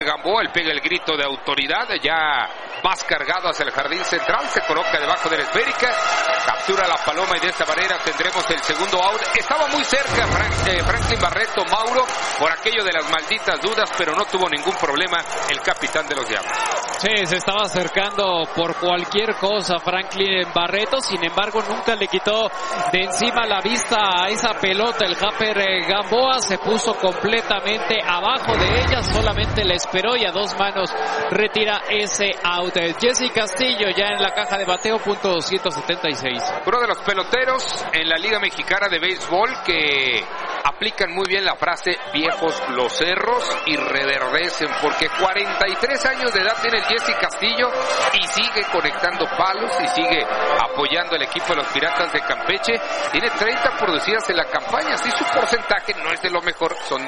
Gamboa, él pega el grito de autoridad, ya más cargado hacia el jardín central, se coloca debajo de la esférica, captura la paloma y de esta manera tendremos el segundo out. Estaba muy cerca Franklin Barreto, Mauro, por aquello de las malditas dudas, pero no tuvo ningún problema el capitán de los Diablos. Sí, se estaba acercando por cualquier cosa Franklin Barreto, sin embargo nunca le quitó de encima la vista a esa pelota. El Japper Gamboa se puso completamente abajo de ella, solamente la esperó y a dos manos retira ese out. Jesse Castillo ya en la caja de bateo, punto 276. Uno de los peloteros en la Liga Mexicana de Béisbol que aplican muy bien la frase viejos los cerros y reverdecen, porque 43 años de edad tiene el Jesse Castillo y sigue conectando palos y sigue apoyando al equipo de los Piratas de Campeche. Tiene 30 producidas en la campaña, sí, su porcentaje no es de lo mejor, son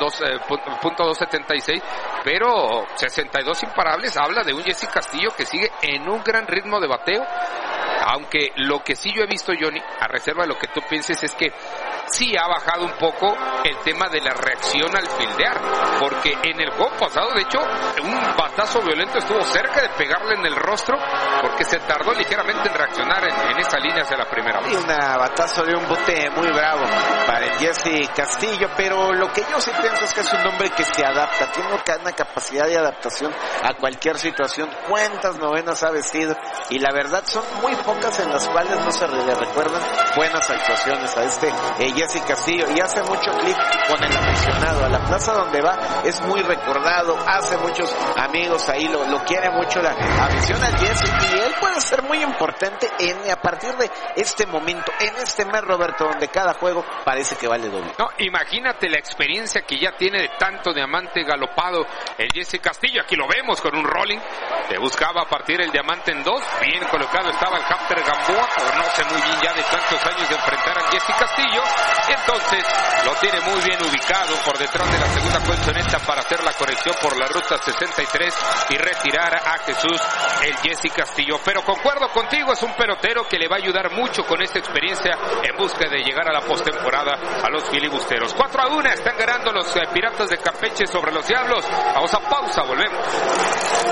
.276, pero 62 imparables. Habla de un Jesse Castillo que sigue en un gran ritmo de bateo, aunque lo que sí yo he visto, Johnny, a reserva de lo que tú pienses, es que sí ha bajado un poco el tema de la reacción al fildear, porque en el juego pasado, de hecho, un batazo violento estuvo cerca de pegarle en el rostro, porque se tardó ligeramente en reaccionar en esa línea hacia la primera base. Y un batazo de un bote muy bravo para el Jesse Castillo, pero lo que yo sí pienso es que es un hombre que se adapta, tiene una capacidad de adaptación a cualquier situación. Cuántas novenas ha vestido, y la verdad son muy pocas en las cuales no se le recuerdan buenas actuaciones a este Jesse Castillo, y hace mucho clic con el aficionado. A la plaza donde va es muy recordado, hace muchos amigos ahí, lo quiere mucho la afición al Jesse, y él puede ser muy importante a partir de este momento, en este mes, Roberto, donde cada juego parece que vale doble. No, imagínate la experiencia que ya tiene de tanto diamante galopado el Jesse Castillo. Aquí lo vemos con un rolling, le buscaba partir el diamante en dos, bien colocado estaba el Japper Gamboa, conoce muy bien ya de tantos años de enfrentar al Jesse Castillo, y entonces lo tiene muy bien ubicado por detrás de la segunda colchoneta para hacer la corrección por la ruta 63 y retirar a Jesús el Jesse Castillo. Pero concuerdo contigo, es un pelotero que le va a ayudar mucho con esta experiencia en busca de llegar a la postemporada a los filibusteros. 4-1 están ganando los Piratas de Campeche sobre los Diablos. Vamos a pausa, volvemos.